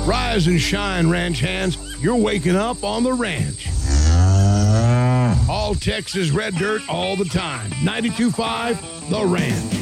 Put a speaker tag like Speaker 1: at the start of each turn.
Speaker 1: Rise and shine, ranch hands. You're waking up on the ranch. All Texas red dirt all the time. 92.5 The Ranch.